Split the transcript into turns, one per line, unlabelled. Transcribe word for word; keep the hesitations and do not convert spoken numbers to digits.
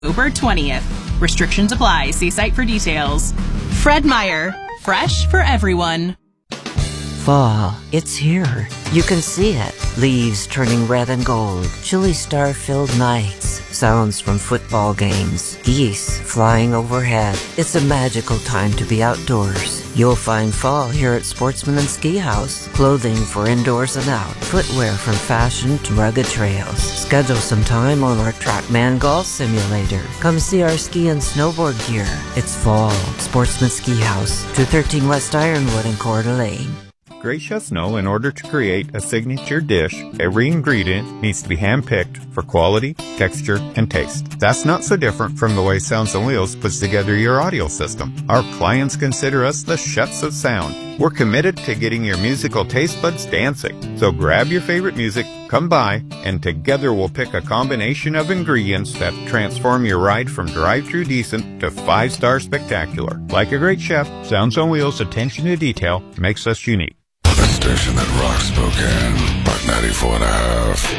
October twentieth. Restrictions apply. See site for details. Fred Meyer. Fresh for everyone.
Fall. It's here. You can see it. Leaves turning red and gold. Chilly star-filled nights. Sounds from football games. Geese flying overhead. It's a magical time to be outdoors. You'll find fall here at Sportsman and Ski House. Clothing for indoors and out. Footwear from fashion to rugged trails. Schedule some time on our TrackMan Golf Simulator. Come see our ski and snowboard gear. It's fall. Sportsman Ski House. two thirteen West Ironwood in Coeur d'Alene.
Great chefs know in order to create a signature dish, every ingredient needs to be hand-picked for quality, texture, and taste. That's not so different from the way Sounds on Wheels puts together your audio system. Our clients consider us the chefs of sound. We're committed to getting your musical taste buds dancing. So grab your favorite music, come by, and together we'll pick a combination of ingredients that transform your ride from drive-through decent to five-star spectacular. Like a great chef, Sounds on Wheels' attention to detail makes us unique.
The station that rocks Spokane, Buck ninety-four and a half.